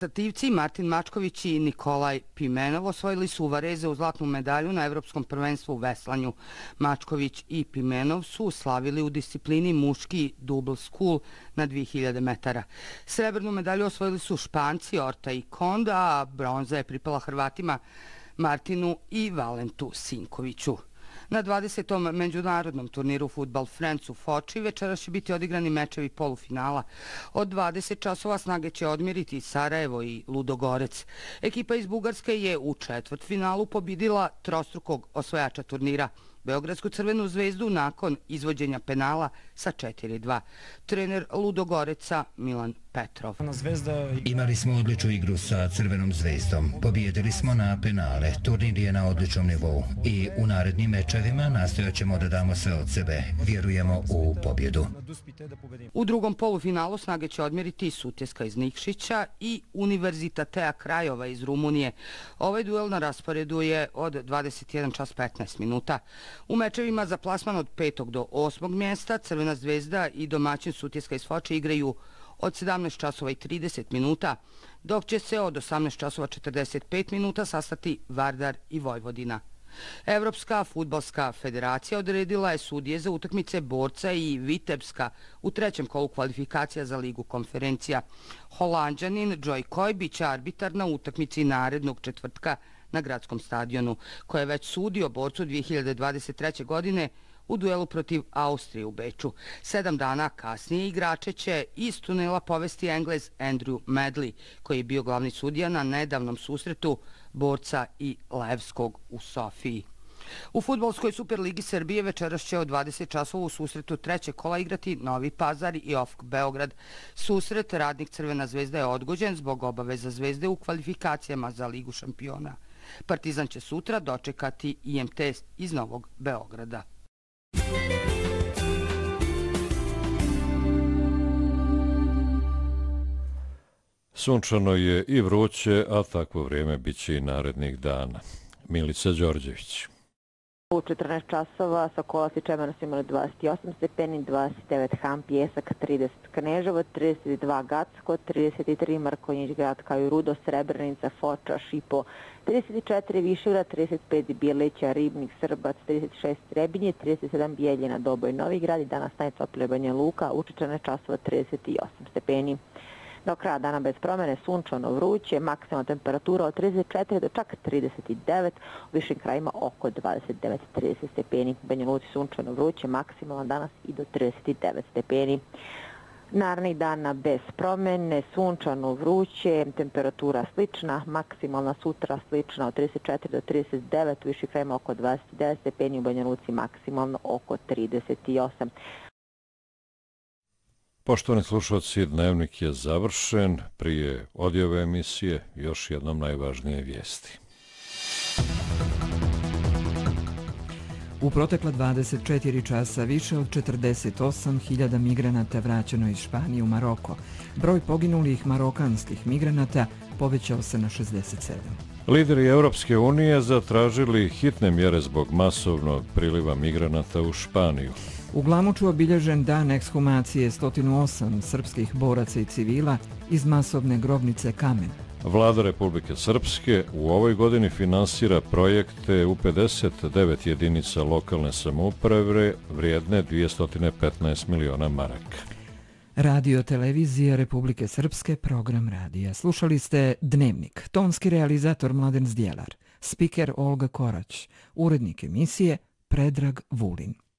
Reprezentativci Martin Mačković i Nikolaj Pimenov osvojili su u Vareze zlatnu medalju na Evropskom prvenstvu u veslanju. Mačković i Pimenov su slavili u disciplini muški double school na 2000 metara. Srebrnu medalju osvojili su Španci Orta i Konda, a bronza je pripala Hrvatima Martinu i Valentu Sinkoviću. Na 20. međunarodnom turniru Football Friends u Foči večeras će biti odigrani mečevi polufinala. Od 20 časova snage će odmiriti Sarajevo i Ludogorec. Ekipa iz Bugarske je u četvrtfinalu pobjedila trostrukog osvajača turnira, Beogradsku Crvenu zvezdu, nakon izvođenja penala sa 4:2. Trener Ludogoreca Milan Petrov. Imali smo odličnu igru sa Crvenom zvezdom. Pobijedili smo na penale. Turnir je na odličnom nivou. I u narednim mečevima nastojat ćemo da damo sve od sebe. Vjerujemo u pobjedu. U drugom polufinalu snage će odmjeriti Sutjeska iz Nikšića i Univerzitatea Krajova iz Rumunije. Ovaj duel na rasporedu je od 21:15. U mečevima za plasman od 5. do 8. mjesta Crvena zvezda i domaćin Sutjeska iz Foče igraju od 17:30, dok će se od 18:45 sastati Vardar i Vojvodina. Evropska fudbalska federacija odredila je sudije za utakmice Borca i Vitebska u trećem kolu kvalifikacija za Ligu konferencija. Holanđanin Joy Coy biće arbitar na utakmici narednog četvrtka na gradskom stadionu, koje je već sudio Borcu 2023. godine u duelu protiv Austrije u Beču. 7 dana kasnije igrače će iz tunela povesti Englez Andrew Medley, koji je bio glavni sudija na nedavnom susretu Borca i Levskog u Sofiji. U Fudbalskoj Superligi Srbije večeras će od 20 časova u susretu trećeg kola igrati Novi Pazar i OFK Beograd. Susret Radnik Crvena zvezda je odgođen zbog obaveza zvezde u kvalifikacijama za Ligu šampiona. Partizan će sutra dočekati IMT iz Novog Beograda. Sunčano je i vruće, a takvo vrijeme bit će i narednih dana. Milica Đorđević. U 14 časova Sokolac i Čemer su imali 28 stepeni, 29 Ham, Pjesak, 30 Kneževo, 32 Gacko, 33 Markonjić Grad, kao i Rudo, Srebrenica, Foča, Šipo, 34 Višegrad, 35 Bijeleća, Ribnik, Srbac, 36 Trebinje, 37 Bijeljina, Doboj, Novi Grad i danas najtoplije Banja Luka, u 14 časova 38 stepeni. Do kraja dana bez promjene, sunčano, vruće, maksimalna temperatura od 34 do čak 39, u višim krajima oko 29-30 stepeni. Banja Luci sunčano, vruće, maksimalna danas i do 39 stepeni. Narednih dana bez promjene, sunčano, vruće, temperatura slična, maksimalna sutra slična od 34 do 39, u višim krajima oko 29 stepeni, u Banja Luci maksimalno oko 38. Poštovani slušalci, dnevnik je završen. Prije odjave emisije još jednom najvažnije vijesti. U protekla 24 časa više od 48.000 migranata vraćeno iz Španije u Maroko. Broj poginulih marokanskih migranata povećao se na 67. Lideri Europske unije zatražili hitne mjere zbog masovnog priliva migranata u Španiju. U Glamuču obilježen dan ekshumacije 108 srpskih boraca i civila iz masovne grobnice Kamen. Vlada Republike Srpske u ovoj godini finansira projekte u 59 jedinica lokalne samouprave vrijedne 215 miliona maraka. Radio Televizija Republike Srpske, program radija. Slušali ste Dnevnik, tonski realizator Mladen Zdjelar, spiker Olga Korać, urednik emisije Predrag Vulin.